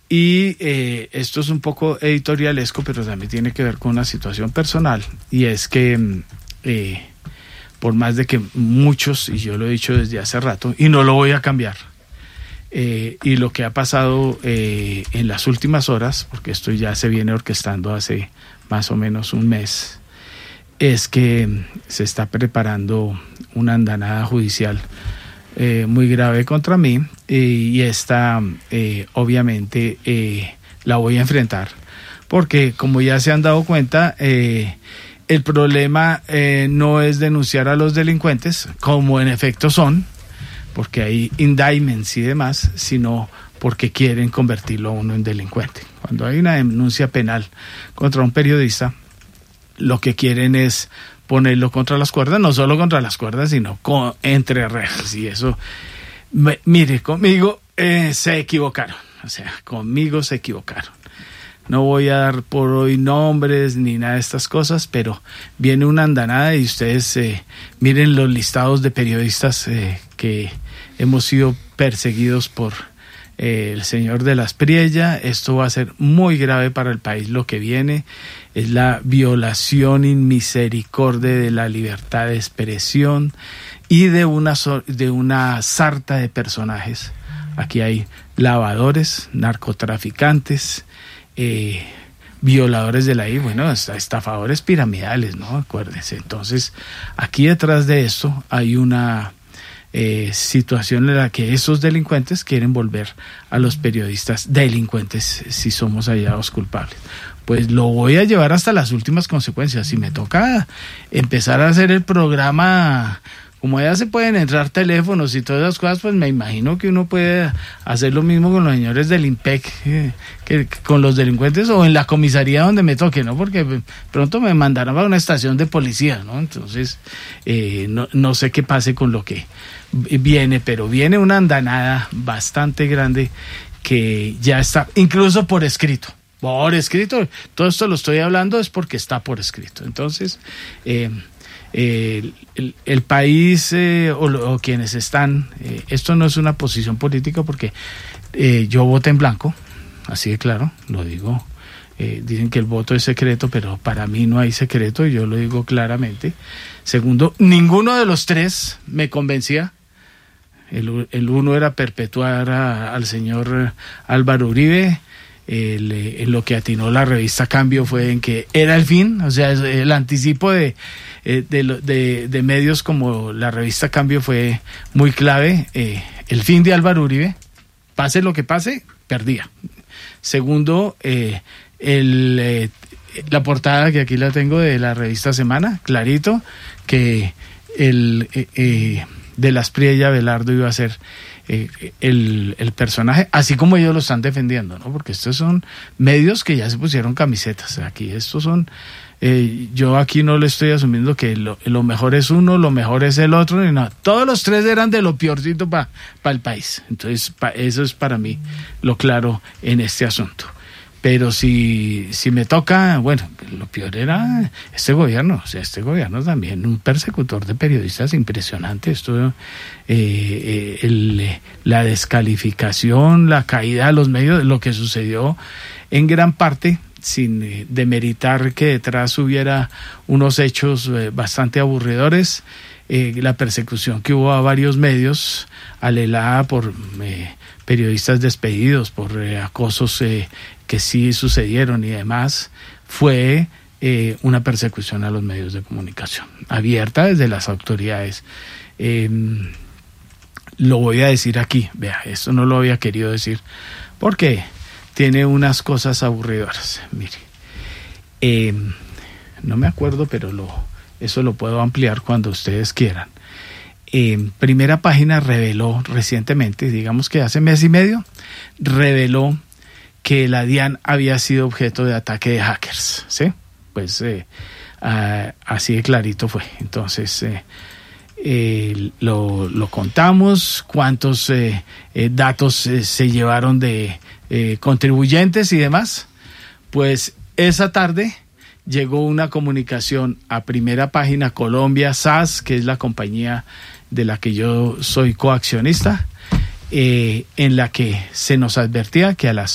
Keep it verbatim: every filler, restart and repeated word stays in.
Y eh, esto es un poco editorialesco, pero también tiene que ver con una situación personal, y es que eh, por más de que muchos, y yo lo he dicho desde hace rato, y no lo voy a cambiar, eh, y lo que ha pasado eh, en las últimas horas, porque esto ya se viene orquestando hace más o menos un mes, es que se está preparando una andanada judicial eh, muy grave contra mí, eh, y esta eh, obviamente eh, la voy a enfrentar, porque como ya se han dado cuenta, eh, el problema eh, no es denunciar a los delincuentes, como en efecto son, porque hay indictments y demás, sino porque quieren convertirlo a uno en delincuente. Cuando hay una denuncia penal contra un periodista, lo que quieren es ponerlo contra las cuerdas, no solo contra las cuerdas, sino con, entre rejas. Y eso, me, mire, conmigo eh, se equivocaron, o sea, conmigo se equivocaron. No voy a dar por hoy nombres ni nada de estas cosas, pero viene una andanada y ustedes eh, miren los listados de periodistas eh, que hemos sido perseguidos por eh, el señor de la Espriella. Esto va a ser muy grave para el país. Lo que viene es la violación inmisericordia de la libertad de expresión y de una, de una sarta de personajes. Aquí hay lavadores, narcotraficantes, Eh, violadores de la ley, bueno, estafadores piramidales, ¿no? Acuérdense. Entonces, aquí detrás de esto hay una eh, situación en la que esos delincuentes quieren volver a los periodistas delincuentes si somos hallados culpables. Pues lo voy a llevar hasta las últimas consecuencias. Si me toca empezar a hacer el programa, como ya se pueden entrar teléfonos y todas esas cosas, pues me imagino que uno puede hacer lo mismo con los señores del IMPEC, eh, que, que con los delincuentes, o en la comisaría donde me toque, ¿no? Porque pronto me mandarán a una estación de policía, ¿no? Entonces, eh, no, no sé qué pase con lo que viene, pero viene una andanada bastante grande que ya está, incluso por escrito. Por escrito, todo esto lo estoy hablando es porque está por escrito. Entonces, eh, Eh, el, el país eh, o, o quienes están, eh, esto no es una posición política, porque eh, yo voté en blanco, así de claro, lo digo. Eh, dicen que el voto es secreto, pero para mí no hay secreto, y yo lo digo claramente. Segundo, ninguno de los tres me convencía. El, el uno era perpetuar a, al señor Álvaro Uribe. El, en lo que atinó la revista Cambio fue en que era el fin, o sea, el anticipo de, de, de, de medios como la revista Cambio fue muy clave. Eh, el fin de Álvaro Uribe, pase lo que pase, perdía. Segundo, eh, el, eh, la portada que aquí la tengo de la revista Semana, clarito, que el eh, eh, de la Espriella Abelardo iba a ser Eh, el, el personaje, así como ellos lo están defendiendo, ¿no? Porque estos son medios que ya se pusieron camisetas aquí, estos son, eh, yo aquí no le estoy asumiendo que lo, lo mejor es uno, lo mejor es el otro, ni nada. Todos los tres eran de lo peorcito para pa el país. Entonces, pa, eso es para mí lo claro en este asunto. Pero si, si me toca, bueno, lo peor era este gobierno, o sea, este gobierno también, un persecutor de periodistas impresionante. Esto, eh, eh, el, la descalificación, la caída de los medios, lo que sucedió en gran parte, sin eh, demeritar que detrás hubiera unos hechos eh, bastante aburridores, eh, la persecución que hubo a varios medios, alelada por eh, periodistas despedidos, por eh, acosos eh, que sí sucedieron y demás, fue eh, una persecución a los medios de comunicación, abierta desde las autoridades. Eh, lo voy a decir aquí, vea, esto no lo había querido decir, porque tiene unas cosas aburridoras. Mire, eh, no me acuerdo, pero lo, eso lo puedo ampliar cuando ustedes quieran. Eh, Primera Página reveló recientemente, digamos que hace mes y medio, reveló que la DIAN había sido objeto de ataque de hackers, ¿sí? Pues eh, uh, así de clarito fue. Entonces, eh, eh, lo, lo contamos, cuántos eh, eh, datos eh, se llevaron de eh, contribuyentes y demás. Pues esa tarde llegó una comunicación a Primera Página Colombia, S A S, que es la compañía de la que yo soy coaccionista, eh, en la que se nos advertía que a las